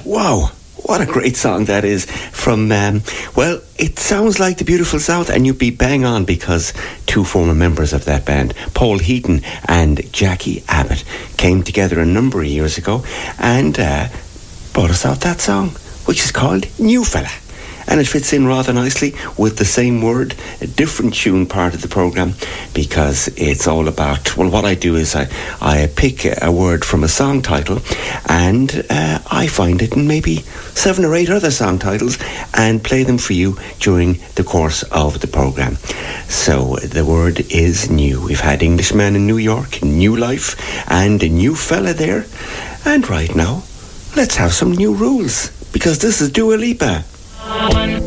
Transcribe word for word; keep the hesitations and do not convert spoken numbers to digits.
Wow, what a great song that is from, um, well, it sounds like the Beautiful South, and you'd be bang on because two former members of that band, Paul Heaton and Jackie Abbott, came together a number of years ago and uh, brought us out that song, which is called New Fella. And it fits in rather nicely with the same word, a different tune part of the programme, because it's all about, well, what I do is I, I pick a word from a song title and uh, I find it in maybe seven or eight other song titles and play them for you during the course of the programme. So the word is new. We've had Englishman in New York, New Life, and a new fella there. And right now, let's have some new rules, because this is Dua Lipa. One.